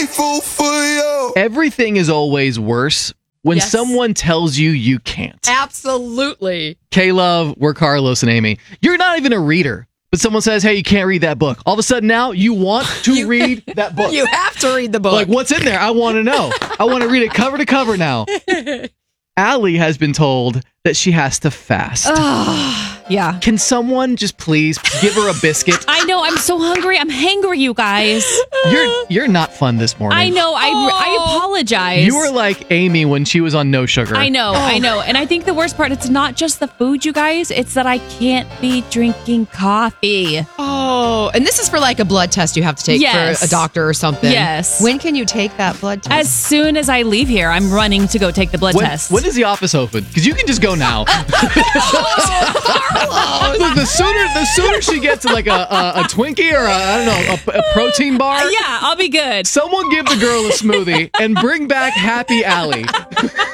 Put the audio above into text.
grateful for you. Everything is always worse when someone tells you you can't. Absolutely. K-Love, we're Carlos and Amy. You're not even a reader, but someone says, hey, you can't read that book. All of a sudden now you want to read that book. You have to read the book. Like, what's in there? I want to know. I want to read it cover to cover now. Allie has been told that she has to fast. Yeah. Can someone just please give her a biscuit? I know. I'm so hungry. I'm hangry, you guys. You're not fun this morning. I know. I apologize. You were like Amy when she was on No Sugar. I know. And I think the worst part, it's not just the food, you guys. It's that I can't be drinking coffee. Oh, and this is for like a blood test you have to take for a doctor or something. Yes. When can you take that blood test? As soon as I leave here, I'm running to go take the blood test. When is the office open? Because you can just go now. Look, the sooner she gets like a Twinkie or a protein bar. Yeah, I'll be good. Someone give the girl a smoothie and bring back Happy Allie.